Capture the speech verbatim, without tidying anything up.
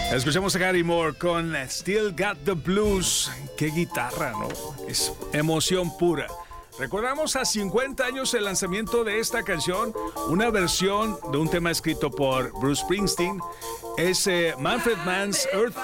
Escuchamos a Gary Moore con Still Got the Blues. Qué guitarra, ¿no? Es emoción pura. Recordamos a cincuenta años el lanzamiento de esta canción, una versión de un tema escrito por Bruce Springsteen. Es eh, Manfred Mann's Earth